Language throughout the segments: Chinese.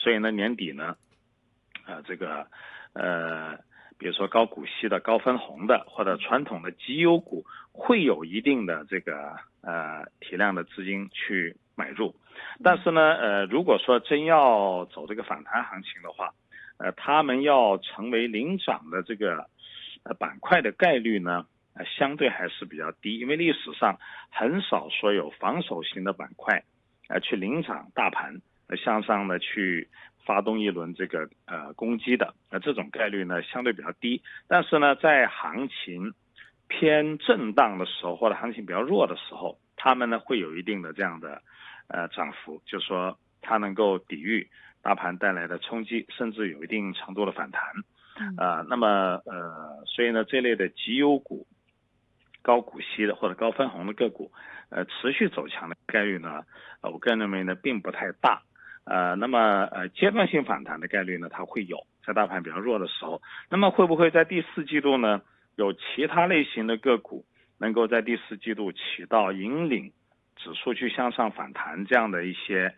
所以呢年底呢，比如说高股息的、高分红的或者传统的绩优股，会有一定的体量的资金去买入。但是呢，如果说真要走这个反弹行情的话，他们要成为领涨的板块的概率呢，相对还是比较低，因为历史上很少说有防守型的板块去领涨大盘向上呢去发动一轮攻击的，这种概率呢相对比较低。但是呢，在行情偏震荡的时候或者行情比较弱的时候，他们呢会有一定的这样的涨幅，就是说它能够抵御大盘带来的冲击，甚至有一定程度的反弹。所以呢，这类的绩优股、高股息的或者高分红的个股，持续走强的概率呢，我个人认为呢并不太大。阶段性反弹的概率呢，它会有，在大盘比较弱的时候。那么会不会在第四季度呢，有其他类型的个股能够在第四季度起到引领指数去向上反弹这样的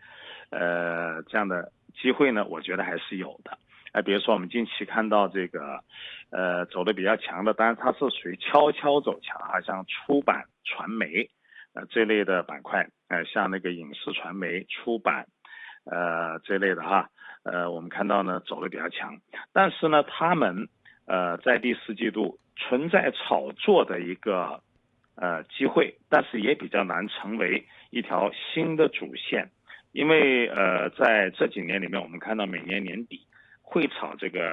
机会呢？我觉得还是有的。比如说我们近期看到走的比较强的，当然它是属于悄悄走强像出版、传媒这类的板块，像影视传媒、出版这类的我们看到呢走的比较强。但是呢，他们在第四季度存在炒作的一个机会，但是也比较难成为一条新的主线。因为在这几年里面，我们看到每年年底会炒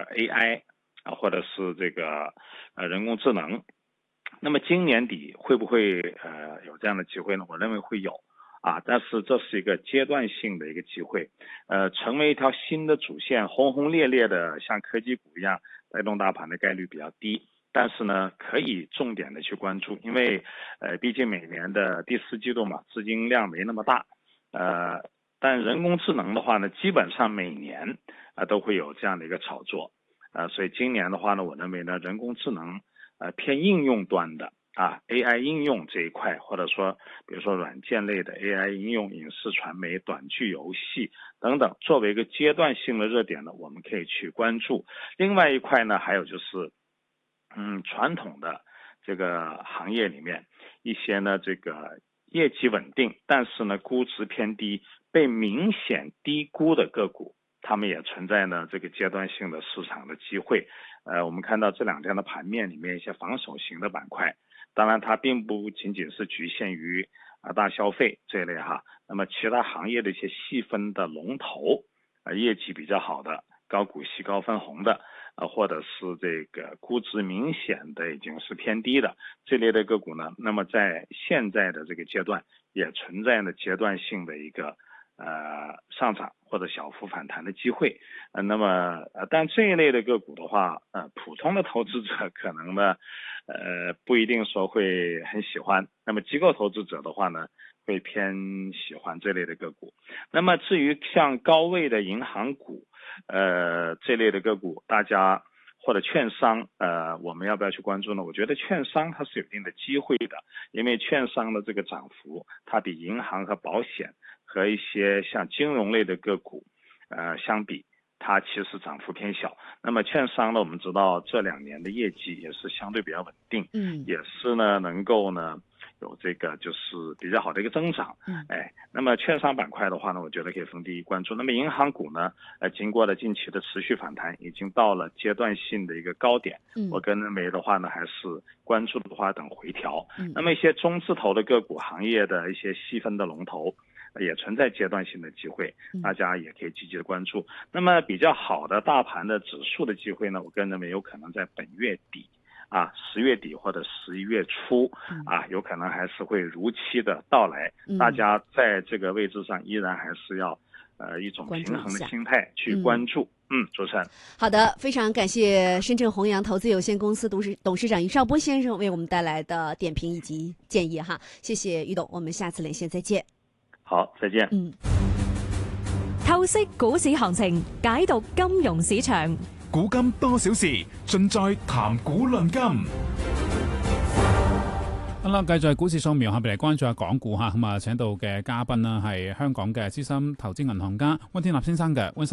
AI 或者是人工智能。那么今年底会不会有这样的机会呢？我认为会有但是这是一个阶段性的一个机会，成为一条新的主线，轰轰烈烈的像科技股一样带动大盘的概率比较低。但是呢，可以重点的去关注，因为毕竟每年的第四季度嘛，资金量没那么大，但人工智能的话呢，基本上每年都会有这样的一个炒作，所以今年的话呢，我认为呢，人工智能偏应用端的AI 应用这一块，或者说比如说软件类的 AI 应用、影视传媒、短剧游戏等等，作为一个阶段性的热点呢，我们可以去关注。另外一块呢，还有就是传统的行业里面一些呢业绩稳定，但是呢估值偏低，被明显低估的个股，他们也存在呢阶段性的市场的机会。我们看到这两天的盘面里面一些防守型的板块，当然它并不仅仅是局限于大消费这一类那么其他行业的一些细分的龙头业绩比较好的、高股息、高分红的或者是估值明显的已经是偏低的这类的个股呢，那么在现在的这个阶段也存在呢阶段性的一个上涨或者小幅反弹的机会。但这一类的个股的话，普通的投资者可能呢不一定说会很喜欢，那么机构投资者的话呢会偏喜欢这类的个股。那么至于像高位的银行股这类的个股，大家或者券商我们要不要去关注呢？我觉得券商它是有一定的机会的，因为券商的涨幅它比银行和保险和一些像金融类的个股相比，它其实涨幅偏小。那么券商呢，我们知道这2年的业绩也是相对比较稳定，也是呢能够呢有就是比较好的一个增长。那么券商板块的话呢，我觉得可以逢低关注。那么银行股呢，经过了近期的持续反弹，已经到了阶段性的一个高点。我个人认为的话呢，还是关注的话等回调。那么一些中字头的个股行业的一些细分的龙头，也存在阶段性的机会，大家也可以积极的关注。那么比较好的大盘的指数的机会呢，我个人认为有可能在本月底10月底或者11月初有可能还是会如期的到来。大家在这个位置上依然还是要一种平衡的心态去关注。主持人。 好的，非常感谢深圳弘扬投资有限公司董事长于绍波先生为我们带来的点评以及建议谢謝于董，我們下次連線再見。 好，再見。 透析股市行情，解讀金融市場， 古今多少事，盡在談股論金。 好啦，繼續係股市掃描，下邊嚟關注下港股咁請到嘅嘉賓啦，係香港嘅資深投資銀行家溫天納先生嘅。溫生。